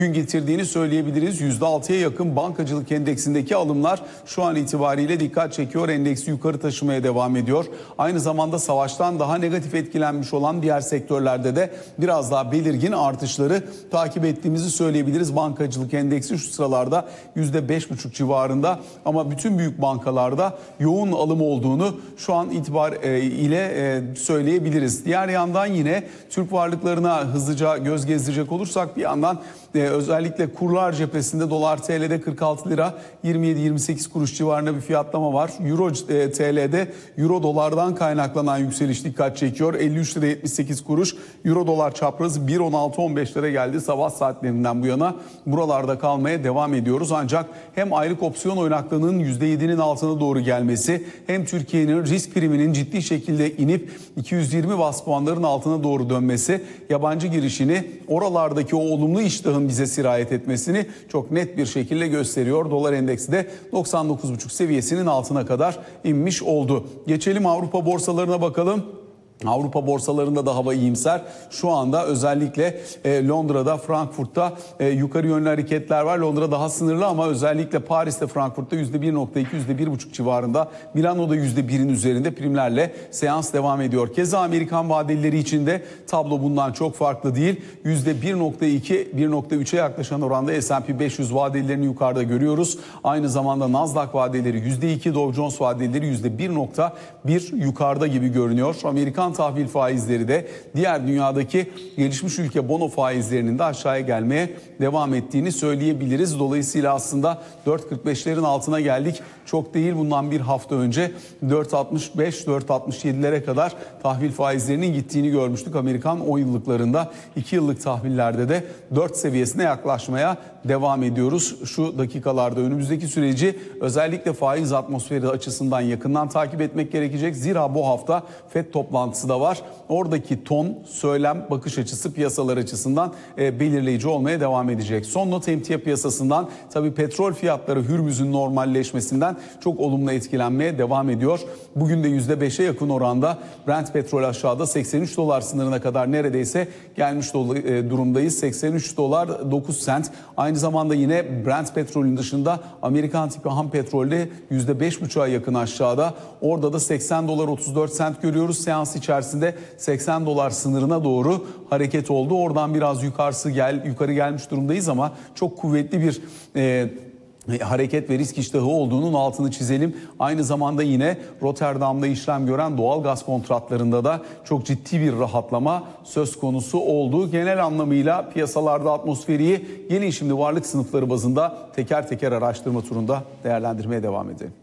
gün getirdiğini söyleyebiliriz. %6'ya yakın bankacılık endeksindeki alımlar şu an itibariyle dikkat çekiyor. Endeksi yukarı taşımaya devam ediyor. Aynı zamanda savaştan daha negatif etkilenmiş olan diğer sektörlerde de biraz daha belirgin artışları takip ettiğimizi söyleyebiliriz. Bankacılık endeksi şu sıralarda %5,5 civarında ama bütün büyük bankalarda yoğun alım olduğunu şu an itibariyle söyleyebiliriz. Diğer yandan yine Türk varlıklarına hızlıca göz gezdirecek olursak bir yandan özellikle kurlar cephesinde dolar TL'de 46 lira 27-28 kuruş civarında bir fiyatlama var. Euro TL'de euro dolardan kaynaklanan yükseliş dikkat çekiyor. 53 lira 78 kuruş. Euro dolar çaprazı 1.16-15 lira geldi sabah saatlerinden bu yana. Buralarda kalmaya devam ediyoruz. Ancak hem aylık opsiyon oynaklığının %7'nin altına doğru gelmesi hem Türkiye'nin risk priminin ciddi şekilde inip 220 bas puanların altına doğru dönmesi yabancı girişini oralardaki o olumlu iştahın bize sirayet etmesini çok net bir şekilde gösteriyor. Dolar endeksi de 99,5 seviyesinin altına kadar inmiş oldu. Geçelim Avrupa borsalarına bakalım. Avrupa borsalarında da hava iyimser. Şu anda özellikle Londra'da, Frankfurt'ta yukarı yönlü hareketler var. Londra daha sınırlı ama özellikle Paris'te, Frankfurt'ta %1.2, %1.5 civarında. Milano'da %1'in üzerinde primlerle seans devam ediyor. Keza Amerikan vadelileri için de tablo bundan çok farklı değil. %1.2, 1.3'e yaklaşan oranda S&P 500 vadelilerini yukarıda görüyoruz. Aynı zamanda Nasdaq vadeleri %2, Dow Jones vadeleri %1.1 yukarıda gibi görünüyor. Amerikan tahvil faizleri de diğer dünyadaki gelişmiş ülke bono faizlerinin de aşağıya gelmeye devam ettiğini söyleyebiliriz. Dolayısıyla aslında 4.45'lerin altına geldik. Çok değil, bundan bir hafta önce 4.65, 4.67'lere kadar tahvil faizlerinin gittiğini görmüştük. Amerikan 10 yıllıklarında, 2 yıllık tahvillerde de 4 seviyesine yaklaşmaya devam ediyoruz. Şu dakikalarda önümüzdeki süreci özellikle faiz atmosferi açısından yakından takip etmek gerekecek. Zira bu hafta FED toplantısı da var. Oradaki ton, söylem, bakış açısı piyasalar açısından belirleyici olmaya devam edecek. Son not emtia piyasasından, tabii petrol fiyatları Hürmüz'ün normalleşmesinden çok olumlu etkilenmeye devam ediyor. Bugün de %5'e yakın oranda Brent petrol aşağıda 83 dolar sınırına kadar neredeyse gelmiş durumdayız. 83 dolar 9 sent. Aynı zamanda yine Brent petrolün dışında Amerikan tipi ham petrolde %5,5'a yakın aşağıda. Orada da 80 dolar 34 sent görüyoruz. Seans içerisinde 80 dolar sınırına doğru hareket oldu. Oradan biraz yukarı gelmiş durumdayız ama çok kuvvetli bir hareket ve risk iştahı olduğunun altını çizelim. Aynı zamanda yine Rotterdam'da işlem gören doğal gaz kontratlarında da çok ciddi bir rahatlama söz konusu oldu. Genel anlamıyla piyasalarda atmosferi gelin şimdi varlık sınıfları bazında teker teker araştırma turunda değerlendirmeye devam edelim.